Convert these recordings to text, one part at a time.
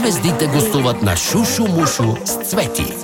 звездите гостуват на Шушу Мушу с Цвети.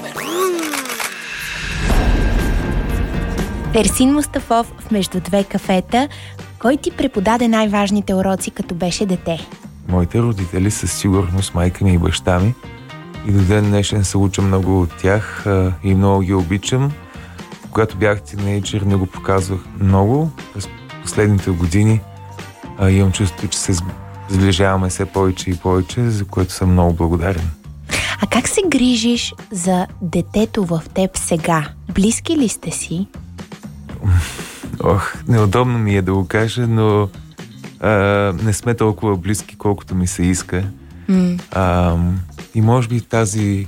Терсин Мустафов в Между две кафета. Кой ти преподаде най-важните уроци, като беше дете? Моите родители, със сигурност майка ми и баща ми. И до ден днешен се уча много от тях и много ги обичам. Когато бях тинейджър, не го показвах много. През последните години имам чувство, че се сближаваме все повече и повече, за което съм много благодарен. А как се грижиш за детето в теб сега? Близки ли сте си? Неудобно ми е да го кажа, но не сме толкова близки, колкото ми се иска. И може би тази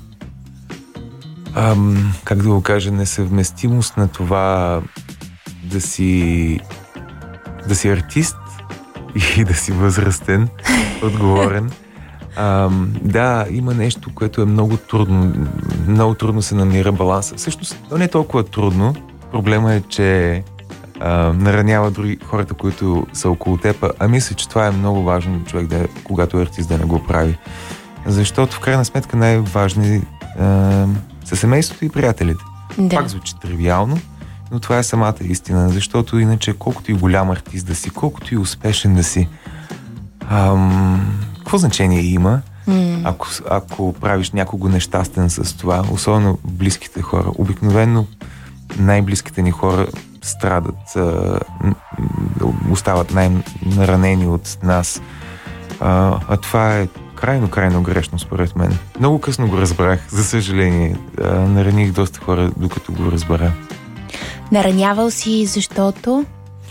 как да го кажа, несъвместимост на това да си артист и да си възрастен, отговорен. Да, има нещо, което е много трудно. Много трудно се намира баланса. Всъщност, то не е толкова трудно. Проблема е, че наранява дори хората, които са около теб. А мисля, че това е много важно човек, когато е артист, да не го прави. Защото в крайна сметка най-важни са семейството и приятелите. Да. Пак звучи тривиално, но това е самата истина. Защото иначе, колкото и голям артист да си, колкото и успешен да си, какво значение има, ако правиш някого нещастен с това, особено близките хора. Обикновено най-близките ни хора страдат, остават най-наранени от нас. А това е крайно грешно, според мен. Много късно го разбрах, за съжаление. Нараних доста хора, докато го разбера. Наранявал си, защото?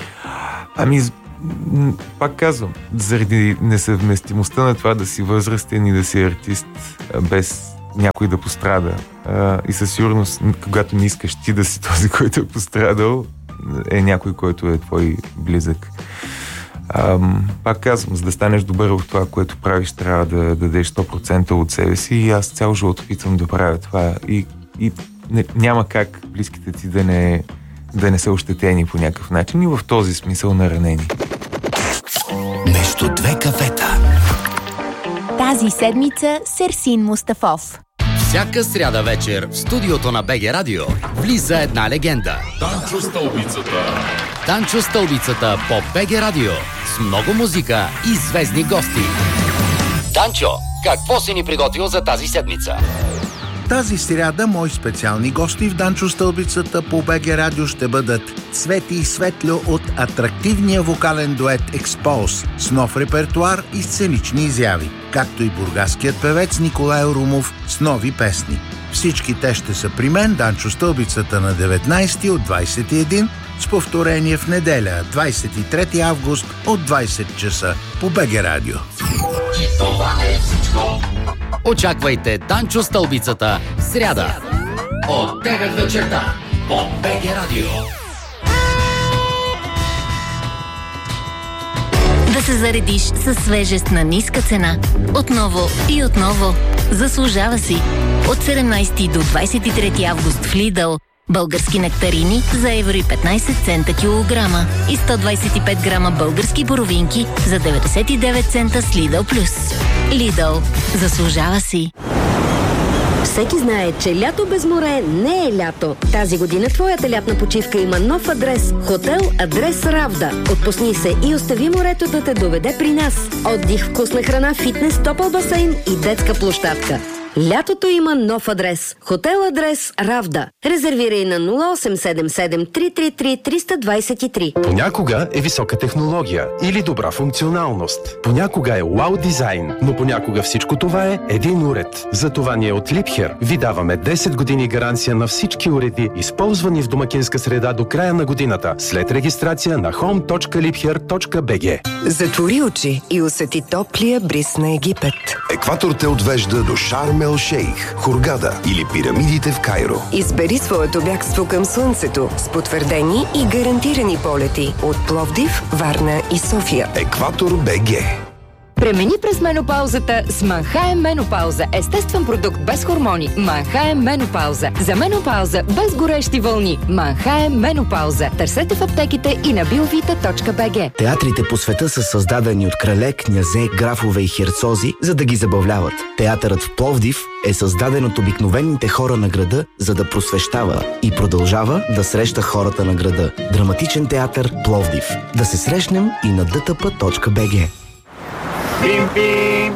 Пак казвам, заради несъвместимостта на това да си възрастен и да си артист, без някой да пострада. И със сигурност, когато не искаш ти да си този, който е пострадал, е някой, който е твой близък. Пак казвам, за да станеш добър в това, което правиш, трябва да дадеш 100% от себе си, и аз цял живот опитвам да правя това. И няма как близките ти да не са ощетени по някакъв начин и в този смисъл наранени. Между две кафета. Тази седмица Терсин Мустафов. Всяка сряда вечер в студиото на БГ Радио влиза една легенда. Данчо Стълбицата. Данчо Стълбицата по БГ Радио с много музика и звездни гости. Данчо, какво си ни приготвил за тази седмица? Тази сряда мои специални гости в Данчо Стълбицата по БГ Радио ще бъдат Цвети и Светлю от атрактивния вокален дует Expose с нов репертуар и сценични изяви, както и бургаският певец Николай Румов с нови песни. Всички те ще са при мен, Данчо Стълбицата, на 19 от 21, с повторение в неделя, 23 август от 20 часа по БГ Радио. И това е всичко. Очаквайте Данчо Стълбицата в сряда от 9 вечерта по БГ Радио. Да се заредиш със свежест на ниска цена. Отново и отново. Заслужава си. От 17 до 23 август в Lidl. Български нектарини за евро и 15 цента килограма и 125 грама български боровинки за 99 цента с Lidl Plus. Lidl. Заслужава си. Всеки знае, че лято без море не е лято. Тази година твоята лятна почивка има нов адрес. Хотел Адрес Равда. Отпусни се и остави морето да те доведе при нас. Отдих, вкусна храна, фитнес, топъл басейн и детска площадка. Лятото има нов адрес. Хотел Адрес Равда. Резервирай на 0877 333 323. Понякога е висока технология или добра функционалност. Понякога е вау дизайн, но понякога всичко това е един уред. Затова ние от Liebherr ви даваме 10 години гаранция на всички уреди, използвани в домакинска среда до края на годината, след регистрация на home.liebherr.bg. Затвори очи и усети топлия бриз на Египет. Екватор те отвежда до Шарм ел Шейх, Хургада или пирамидите в Кайро. Избери своето бягство към слънцето с потвърдени и гарантирани полети от Пловдив, Варна и София. Екватор БГ. Премини през менопаузата с Манхайм Менопауза. Естествен продукт без хормони. Манхайм Менопауза. За менопауза без горещи вълни. Манхайм Менопауза. Търсете в аптеките и на biovita.bg. Театрите по света са създадени от крале, князе, графове и херцози, за да ги забавляват. Театърът в Пловдив е създаден от обикновените хора на града, за да просвещава и продължава да среща хората на града. Драматичен театър Пловдив. Да се срещнем и на dtp.bg. Бим, бим,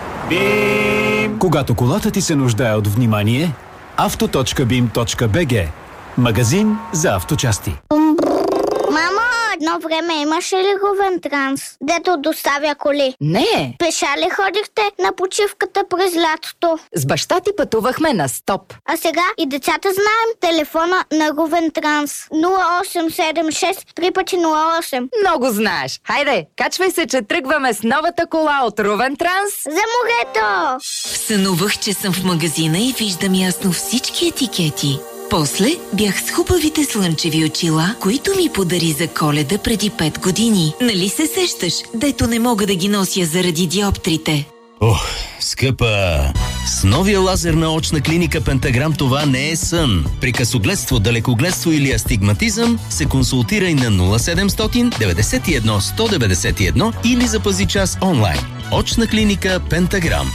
бим. Когато колата ти се нуждае от внимание, auto.bim.bg. Магазин за авточасти. Мамо, едно време имаше ли Говентранс, дето доставя коли? Не. Пеша ли ходихте на почивката през лятото? С баща ти пътувахме на стоп. А сега и децата знаем телефона на Говентранс. 0876 3x08. Много знаеш. Хайде, качвай се, че тръгваме с новата кола от Ровентранс. За морето! Сънувах, че съм в магазина и виждам ясно всички етикети. После бях с хубавите слънчеви очила, които ми подари за Коледа преди 5 години. Нали се сещаш, дето не мога да ги нося заради диоптрите? Ох, скъпа! С новия лазер на очна клиника Пентаграм това не е сън. При късогледство, далекогледство или астигматизъм се консултирай на 0700 91 191 или запази час онлайн. Очна клиника Пентаграм.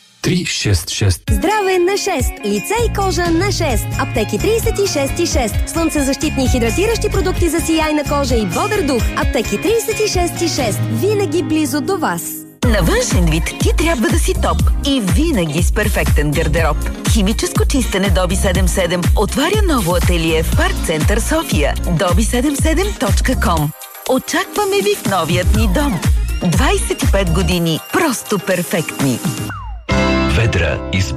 366. Здраве на 6. Лице и кожа на 6. Аптеки 36,6. Слънцезащитни хидратиращи продукти за сияйна кожа и бодър дух. Аптеки 36,6. Винаги близо до вас. На външен вид ти трябва да си топ и винаги с перфектен гардероб. Химическо чистене Доби 77 отваря ново ателие в Парк Център София. dobi77.com. Очакваме ви в новият ни дом. 25 години просто перфектни. Ведра и